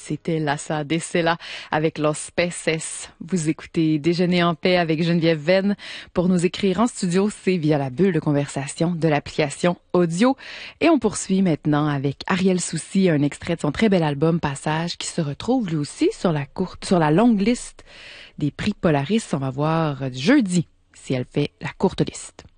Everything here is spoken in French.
c'était Lassa de Sela avec Los Peces. Vous écoutez Déjeuner en paix avec Geneviève Venn. Pour nous écrire en studio, c'est via la bulle de conversation de l'application audio. Et on poursuit maintenant avec Ariel Soucy, un extrait de son très bel album Passage qui se retrouve lui aussi sur la longue liste des prix Polaris. On va voir jeudi si elle fait la courte liste.